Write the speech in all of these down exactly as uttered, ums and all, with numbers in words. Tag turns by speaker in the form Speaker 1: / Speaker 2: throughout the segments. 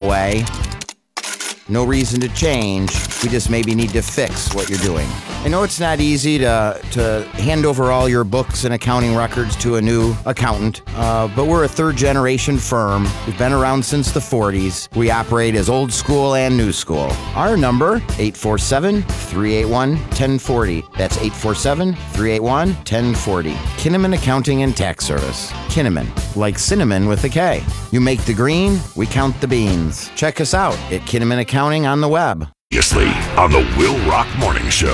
Speaker 1: way. No reason to change. We just maybe need to fix what you're doing. I know it's not easy to to hand over all your books and accounting records to a new accountant, uh, but we're a third-generation firm. We've been around since the forties. We operate as old school and new school. Our number, eight four seven, three eight one, one zero four zero. That's eight four seven, three eight one, one zero four zero. Kinnaman Accounting and Tax Service. Kinnaman, like cinnamon with a K. You make the green, we count the beans. Check us out at Kinnaman Accounting on the web.
Speaker 2: Previously on the Will Rock Morning Show.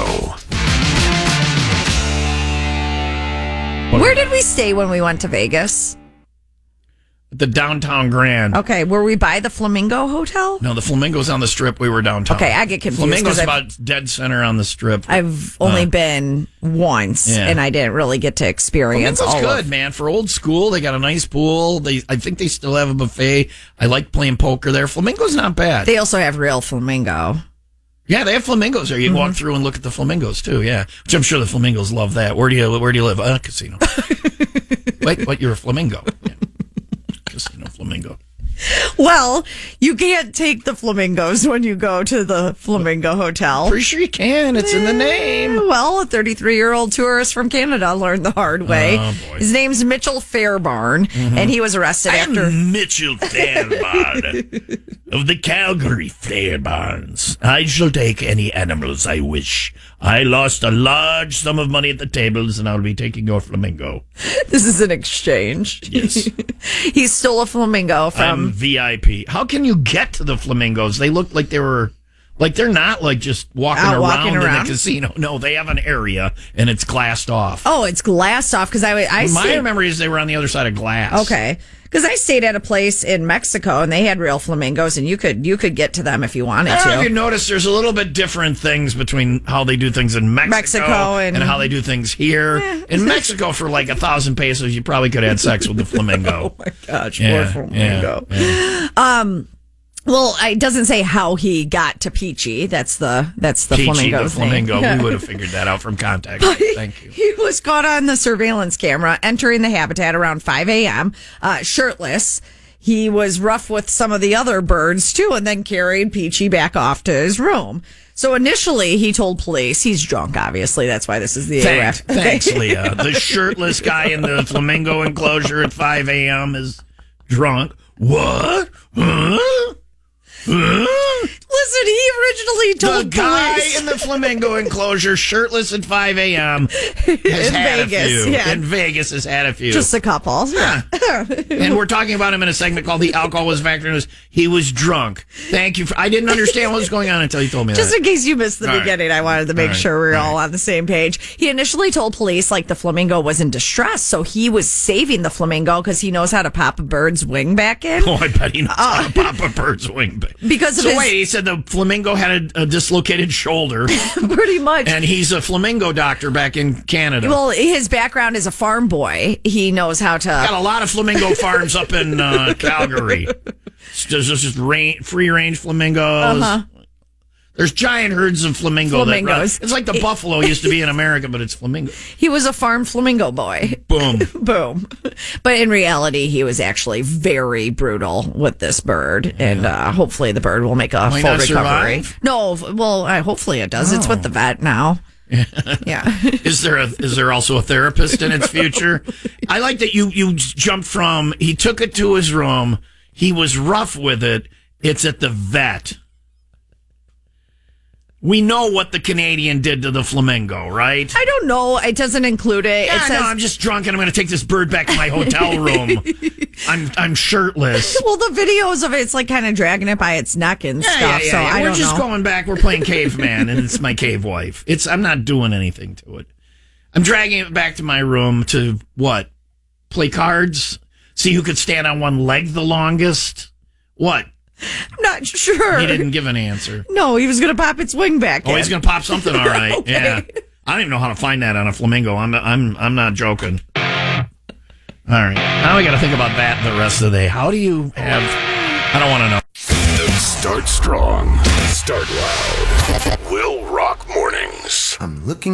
Speaker 3: Where did we stay when we went to Vegas?
Speaker 4: The Downtown Grand.
Speaker 3: Okay, were we by the Flamingo Hotel?
Speaker 4: No, the Flamingo's on the Strip. We were downtown.
Speaker 3: Okay, I get confused.
Speaker 4: Flamingo's
Speaker 3: I've,
Speaker 4: about dead center on the Strip.
Speaker 3: I've only uh, been once, yeah. and I didn't really get to experience
Speaker 4: Flamingo's
Speaker 3: all
Speaker 4: good,
Speaker 3: of...
Speaker 4: man. For old school, they got a nice pool. They, I think they still have a buffet. I like playing poker there. Flamingo's not bad.
Speaker 3: They also have real flamingo.
Speaker 4: Yeah, they have flamingos there. You can mm-hmm. walk through and look at the flamingos too. Yeah, which I'm sure the flamingos love that. Where do you Where do you live? Uh, casino. Wait, what? You're a flamingo? Yeah. Casino flamingo.
Speaker 3: Well, you can't take the flamingos when you go to the Flamingo Hotel.
Speaker 4: Pretty sure you can. It's in the name.
Speaker 3: Well, a thirty-three-year-old tourist from Canada learned the hard way.
Speaker 4: Oh, boy.
Speaker 3: His name's Mitchell Fairbairn, mm-hmm. and he was arrested
Speaker 4: I'm
Speaker 3: after...
Speaker 4: Mitchell Fairbairn of the Calgary Fairbairns. I shall take any animals I wish. I lost a large sum of money at the tables, and I'll be taking your flamingo.
Speaker 3: This is an exchange.
Speaker 4: Yes.
Speaker 3: He stole a flamingo from...
Speaker 4: I'm V I P. How can you get to the flamingos? They look like they were... Like, they're not, like, just walking,
Speaker 3: Out
Speaker 4: around,
Speaker 3: walking around
Speaker 4: in the casino. No, they have an area, and it's glassed off.
Speaker 3: Oh, it's glassed off, because I... I
Speaker 4: My
Speaker 3: stayed...
Speaker 4: memory is they were on the other side of glass.
Speaker 3: Okay. Because I stayed at a place in Mexico, and they had real flamingos, and you could you could get to them if you wanted
Speaker 4: I don't
Speaker 3: to.
Speaker 4: know if you notice, there's a little bit different things between how they do things in Mexico,
Speaker 3: Mexico and,
Speaker 4: and how they do things here.
Speaker 3: Yeah.
Speaker 4: In Mexico, for like a thousand pesos, you probably could have had sex with the flamingo.
Speaker 3: Oh, my gosh.
Speaker 4: Yeah,
Speaker 3: poor flamingo.
Speaker 4: Yeah, yeah.
Speaker 3: Um... Well, it doesn't say how he got to Peachy. That's the that's the
Speaker 4: Peachy,
Speaker 3: flamingo's
Speaker 4: the flamingo.
Speaker 3: name.
Speaker 4: We would have figured that out from context. Thank you.
Speaker 3: He was caught on the surveillance camera entering the habitat around five a.m., uh, shirtless. He was rough with some of the other birds, too, and then carried Peachy back off to his room. So initially, he told police, he's drunk, obviously. That's why this is the
Speaker 4: Thanks,
Speaker 3: A R F.
Speaker 4: thanks, Leah. The shirtless guy in the flamingo enclosure at five a.m. is drunk. What? Huh?
Speaker 3: Listen, he originally told
Speaker 4: the guy
Speaker 3: police.
Speaker 4: in the flamingo enclosure, shirtless at five a.m. has
Speaker 3: in
Speaker 4: had
Speaker 3: Vegas,
Speaker 4: a few.
Speaker 3: yeah.
Speaker 4: In Vegas has had a few.
Speaker 3: Just a couple.
Speaker 4: Yeah. And we're talking about him in a segment called The Alcohol Was Factor. Was he was drunk. Thank you. For, I didn't understand what was going on until you told me
Speaker 3: Just
Speaker 4: that.
Speaker 3: in case you missed the
Speaker 4: all
Speaker 3: beginning,
Speaker 4: right.
Speaker 3: I wanted to make
Speaker 4: all
Speaker 3: sure we were
Speaker 4: right.
Speaker 3: all,
Speaker 4: all
Speaker 3: on the same page. He initially told police like the flamingo was in distress, so he was saving the flamingo because he knows how to pop a bird's wing back in.
Speaker 4: Oh, I bet he knows uh, how to pop a bird's wing back.
Speaker 3: Because of
Speaker 4: so
Speaker 3: his...
Speaker 4: wait, he said the flamingo had a, a dislocated shoulder.
Speaker 3: Pretty much.
Speaker 4: And he's a flamingo doctor back in Canada.
Speaker 3: Well, his background is a farm boy. He knows how to...
Speaker 4: Got a lot of flamingo farms up in uh, Calgary. There's just rain, free-range flamingos.
Speaker 3: Uh-huh.
Speaker 4: There's giant herds of flamingo.
Speaker 3: Flamingos.
Speaker 4: That run. It's like the buffalo used to be in America, but it's flamingo.
Speaker 3: He was a farm flamingo boy.
Speaker 4: Boom.
Speaker 3: Boom. But in reality, he was actually very brutal with this bird. Yeah. And uh, hopefully the bird will make a
Speaker 4: Might
Speaker 3: full
Speaker 4: not
Speaker 3: recovery.
Speaker 4: Survive?
Speaker 3: No, well, uh, hopefully it does. Oh. It's with the vet now.
Speaker 4: Yeah.
Speaker 3: yeah.
Speaker 4: Is there a is there also a therapist in its future? I like that you you jumped from he took it to his room, he was rough with it, it's at the vet. We know what the Canadian did to the flamingo, right?
Speaker 3: I don't know. It doesn't include it.
Speaker 4: Yeah,
Speaker 3: it says,
Speaker 4: no, I'm just drunk and I'm going to take this bird back to my hotel room. I'm I'm shirtless.
Speaker 3: Well, the videos of it, it's like kind of dragging it by its neck and
Speaker 4: yeah,
Speaker 3: stuff.
Speaker 4: Yeah, yeah,
Speaker 3: so
Speaker 4: yeah.
Speaker 3: I
Speaker 4: We're
Speaker 3: don't
Speaker 4: just
Speaker 3: know.
Speaker 4: going back. We're playing caveman, and it's my cave wife. It's I'm not doing anything to it. I'm dragging it back to my room to what? Play cards? See who could stand on one leg the longest? What?
Speaker 3: I'm not sure.
Speaker 4: He didn't give an answer.
Speaker 3: No, he was going to pop its wing back.
Speaker 4: Oh,
Speaker 3: in.
Speaker 4: he's going to pop something. All right.
Speaker 3: Okay.
Speaker 4: Yeah. I don't even know how to find that on a flamingo. I'm I'm I'm not joking. All right. Now we got to think about that the rest of the day. How do you have? I don't want to know.
Speaker 2: Start strong. Start loud. Will Rock Mornings.
Speaker 1: I'm looking